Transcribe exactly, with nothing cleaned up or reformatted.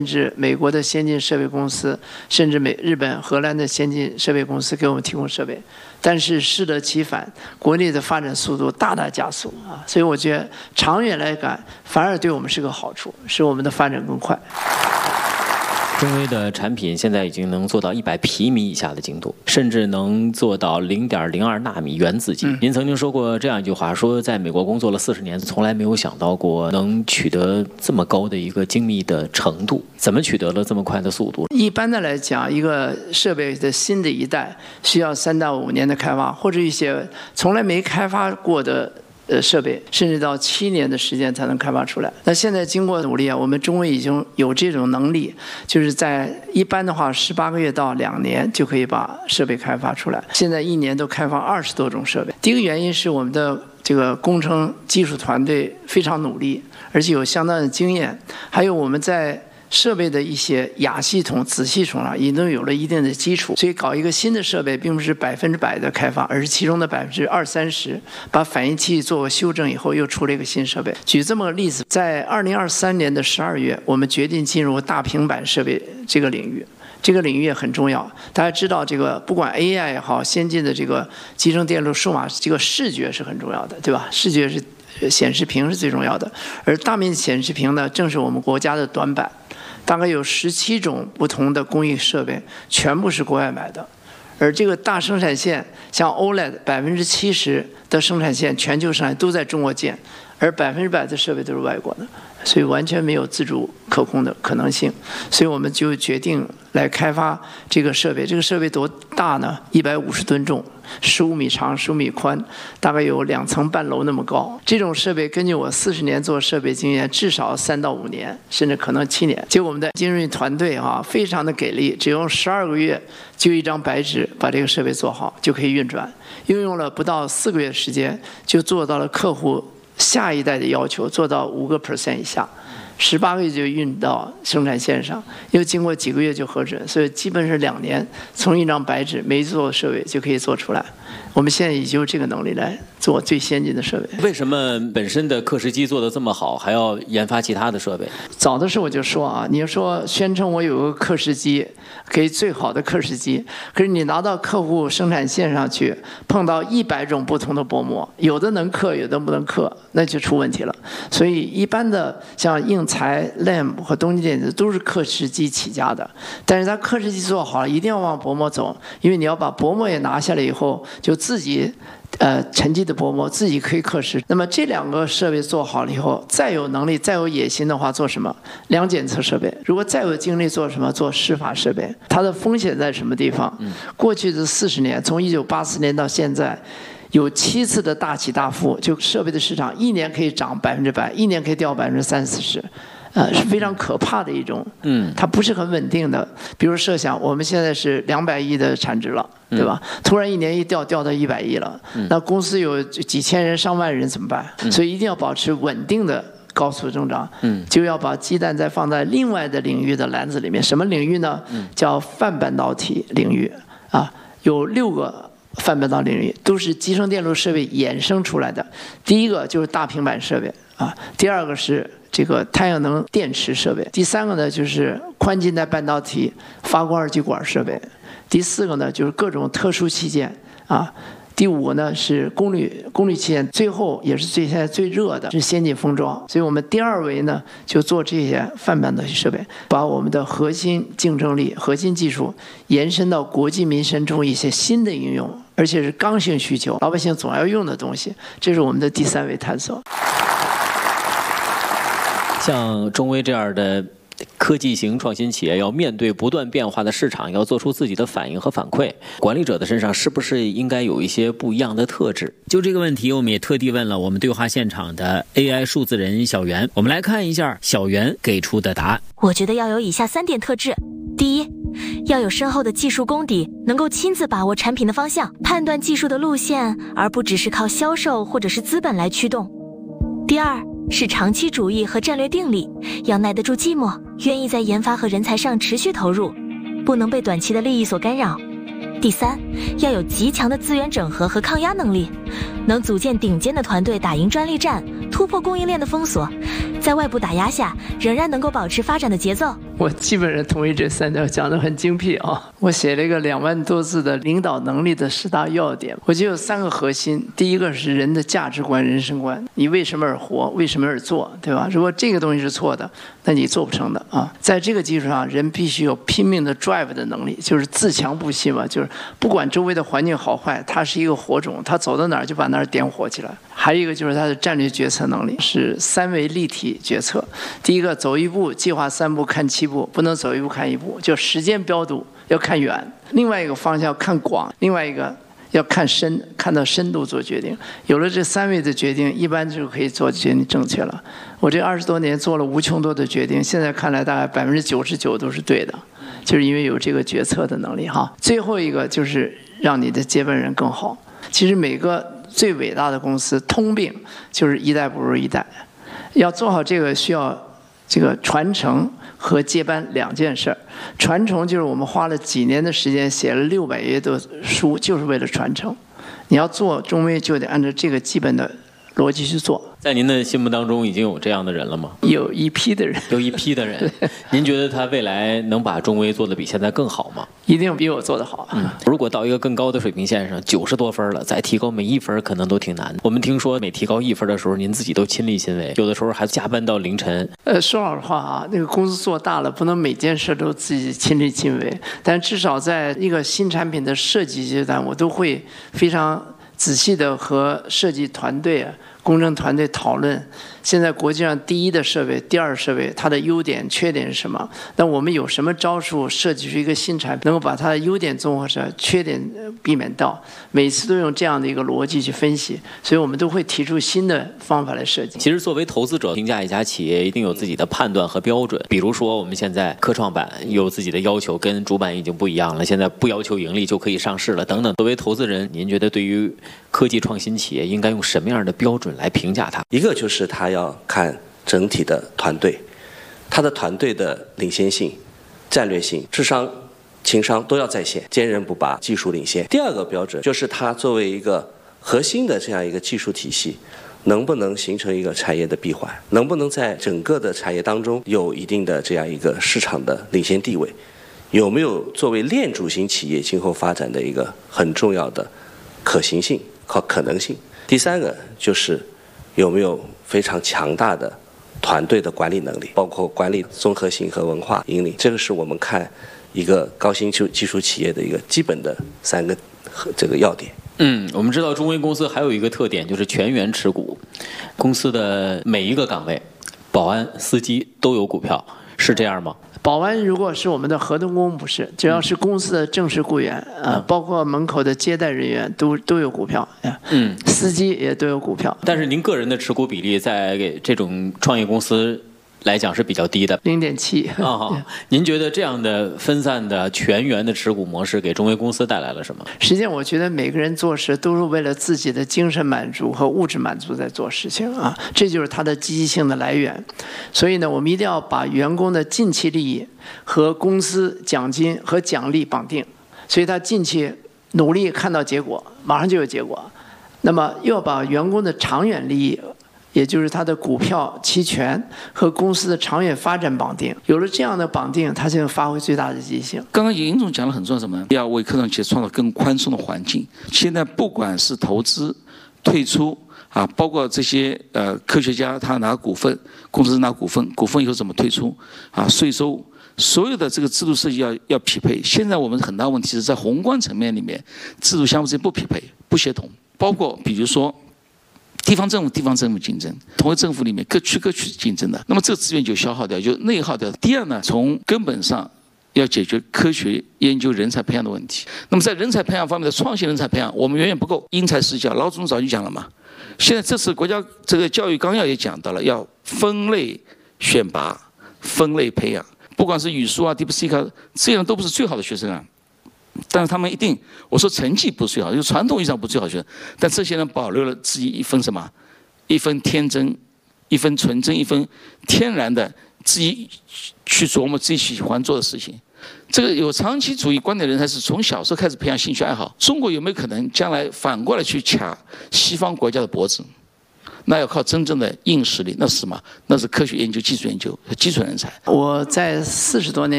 甚至美国的先进设备公司，甚至美日本、荷兰的先进设备公司给我们提供设备，但是适得其反，国内的发展速度大大加速啊！所以我觉得长远来看，反而对我们是个好处，使我们的发展更快。 中微的产品现在已经能做到一百皮米以下的精度，甚至能做到零点零二纳米原子级。嗯、您曾经说过这样一句话，说在美国工作了四十年，从来没有想到过能取得这么高的一个精密的程度。怎么取得了这么快的速度？ 一般的来讲，一个设备的新的一代需要三到五年的开发，或者一些从来没开发过的。呃，设备甚至到七年的时间才能开发出来。那现在经过努力啊，我们中微已经有这种能力，就是在一般的话，十八个月到两年就可以把设备开发出来。现在一年都开发二十多种设备。第一个原因是我们的这个工程技术团队非常努力，而且有相当的经验，还有我们在设备的一些亚系统、子系统啊，已经有了一定的基础，所以搞一个新的设备，并不是百分之百的开发，而是其中的百分之二三十，把反应器做修正以后，又出了一个新设备。举这么个例子，在二零二三年的十二月，我们决定进入大平板设备这个领域。这个领域也很重要，大家知道，这个不管 A I 也好，先进的这个集成电路、数码，这个视觉是很重要的，对吧？视觉是显示屏是最重要的，而大面积显示屏呢，正是我们国家的短板。大概有十七种不同的工艺设备，全部是国外买的。而这个大生产线，像 O L E D 百分之七十的生产线，全球生产都在中国建，而百分之百的设备都是外国的，所以完全没有自主可控的可能性。所以我们就决定来开发这个设备。这个设备多大呢？一百五十吨重，十五米长，十五米宽，大概有两层半楼那么高。这种设备根据我四十年做设备经验，至少三到五年，甚至可能七年。结果我们的精锐团队啊，非常的给力，只用十二个月就一张白纸把这个设备做好，就可以运转。运用了不到四个月的时间，就做到了客户下一代的要求，做到五个 percent 以下。十八个月就运到生产线上，又经过几个月就核准，所以基本是两年，从一张白纸没做设备就可以做出来。我们现在已经有这个能力来做最先进的设备。 为什么本身的刻蚀机做得这么好，还要研发其他的设备？ 早的时候我就说啊，你说宣称我有个刻蚀机，可以最好的刻蚀机，可是你拿到客户生产线上去，碰到一百种不同的薄膜，有的能刻，有的不能刻，那就出问题了。所以一般的像应材、L A M 和东京电子都是刻蚀机起家的，但是它刻蚀机做好了，一定要往薄膜走，因为你要把薄膜也拿下来以后，就自己呃沉积的薄膜自己可以刻蚀。那么这两个设备做好了以后，再有能力、再有野心的话，做什么？量检测设备。如果再有精力，做什么？做湿法设备。它的风险在什么地方？过去的四十年，从一九八四年到现在，有七次的大起大伏，就设备的市场一年可以涨百分之百，一年可以掉百分之三四十。呃，是非常可怕的一种，嗯，它不是很稳定的。比如设想，我们现在是两百亿的产值了，对吧？突然一年一掉，掉到一百亿了，那公司有几千人、上万人怎么办？所以一定要保持稳定的高速增长，嗯，就要把鸡蛋再放在另外的领域的篮子里面。什么领域呢？叫泛半导体领域啊，有六个泛半导体领域，都是集成电路设备衍生出来的。第一个就是大平板设备啊，第二个是这个太阳能电池设备，第三个呢就是宽晶带半导体发光二极管设备，第四个呢就是各种特殊器件啊，第五个呢是功率功率器件，最后也是最现在最热的是先进封装。所以我们第二维呢就做这些泛半导体设备，把我们的核心竞争力、核心技术延伸到国计民生中一些新的应用，而且是刚性需求，老百姓总要用的东西，这是我们的第三维探索。 像中微这样的科技型创新企业，要面对不断变化的市场，要做出自己的反应和反馈。管理者的身上是不是应该有一些不一样的特质？就这个问题，我们也特地问了我们对话现场的 A I 数字人小袁。我们来看一下小袁给出的答案。 我觉得要有以下三点特质：第一，要有深厚的技术功底，能够亲自把握产品的方向，判断技术的路线，而不只是靠销售或者是资本来驱动。第二，是长期主义和战略定力，要耐得住寂寞，愿意在研发和人才上持续投入，不能被短期的利益所干扰。第三，要有极强的资源整合和抗压能力，能组建顶尖的团队，打赢专利战，突破供应链的封锁， 在外部打压下，仍然能够保持发展的节奏。 我基本上同意这三条，讲得很精辟啊。我写了一个两万多字的领导能力的十大要点，我就有三个核心。第一个是人的价值观、人生观，你为什么而活，为什么而做，对吧？如果这个东西是错的，那你做不成的啊。在这个基础上，人必须有拼命的 drive 的能力，就是自强不息嘛，就是不管周围的环境好坏，他是一个火种，他走到哪儿就把哪儿点火起来。还有一个就是他的战略决策能力，是三维立体决策。第一个，走一步计划三步看七步，不能走一步看一步，就时间标度要看远。另外一个方向要看广，另外一个要看深，看到深度做决定。有了这三维的决定，一般就可以做决定正确了。我这二十多年做了无穷多的决定，现在看来大概百分之九十九都是对的，就是因为有这个决策的能力哈。最后一个就是让你的接班人更好。其实每个最伟大的公司通病就是一代不如一代，要做好这个需要这个传承和接班两件事儿。传承就是我们花了几年的时间写了六百页的书，就是为了传承。你要做中微，就得按照这个基本的逻辑去做。 在您的心目当中，已经有这样的人了吗？ 有一批的人， 有一批的人。您觉得他未来能把中微做得比现在更好吗？ 一定比我做得好。 嗯，如果到一个更高的水平线上，九十多分了，再提高每一分可能都挺难的。我们听说每提高一分的时候，您自己都亲力亲为，有的时候还加班到凌晨。 呃，说老实话啊，那个公司做大了，不能每件事都自己亲力亲为，但至少在一个新产品的设计阶段，我都会非常仔细的和设计团队啊、工程团队讨论，现在国际上第一的设备、第二设备，它的优点、缺点是什么？那我们有什么招数设计出一个新产品，能够把它的优点综合上，缺点避免到？每次都用这样的一个逻辑去分析，所以我们都会提出新的方法来设计。 其实作为投资者评价一家企业，一定有自己的判断和标准。比如说我们现在科创板有自己的要求，跟主板已经不一样了，现在不要求盈利就可以上市了，等等。作为投资人，您觉得对于科技创新企业应该用什么样的标准来评价它？ 一个就是他要看整体的团队，他的团队的领先性、战略性、智商、情商都要在线，坚韧不拔，技术领先。第二个标准就是他作为一个核心的这样一个技术体系，能不能形成一个产业的闭环，能不能在整个的产业当中有一定的这样一个市场的领先地位，有没有作为链主型企业今后发展的一个很重要的可行性和可能性。第三个就是有没有非常强大的团队的管理能力，包括管理综合性和文化引领，这个是我们看一个高新技术企业的一个基本的三个这个要点。 嗯，我们知道中微公司还有一个特点，就是全员持股，公司的每一个岗位，保安、司机都有股票，是这样吗？ 保安如果是我们的合同工，不是，只要是公司的正式雇员，呃，包括门口的接待人员都都有股票，嗯，司机也都有股票。 但是您个人的持股比例在这种创业公司来讲是比较低的， 零点七。 啊，您觉得这样的分散的全员的持股模式给中微公司带来了什么？ 实际上，我觉得每个人做事都是为了自己的精神满足和物质满足在做事情啊，这就是它的积极性的来源。所以呢，我们一定要把员工的近期利益和公司奖金和奖励绑定，所以他近期努力看到结果，马上就有结果。那么又要把员工的长远利益，也就是他的股票期权和公司的长远发展绑定，有了这样的绑定，他就能发挥最大的积极性。 刚刚尹总讲了很重要什么？要为科创企业创造更宽松的环境。现在不管是投资、退出啊，包括这些呃科学家他拿股份，公司拿股份，股份以后怎么退出啊？税收，所有的这个制度设计要要匹配。现在我们很大问题是在宏观层面里面，制度相互之间不匹配、不协同，包括比如说。地方政府、地方政府竞争，同一政府里面各区各区竞争的，那么这个资源就消耗掉，就内耗掉。第二呢，从根本上要解决科学研究人才培养的问题。那么在人才培养方面的创新人才培养，我们远远不够，因材施教。老总早就讲了嘛，现在这次国家这个教育纲要也讲到了，要分类选拔、分类培养，不管是语数啊、DeepSeek 这样都不是最好的学生啊。但是他们一定，我说成绩不是最好，就传统意义上不是最好学生，但这些人保留了自己一份什么，一份天真，一份纯真，一份天然的自己去琢磨自己喜欢做的事情。这个有长期主义观点的人，才是从小时候开始培养兴趣爱好。中国有没有可能将来反过来去卡西方国家的脖子？ 那要靠真正的硬实力，那是什么？那是科学研究、技术研究和基础人才。 我在四十多年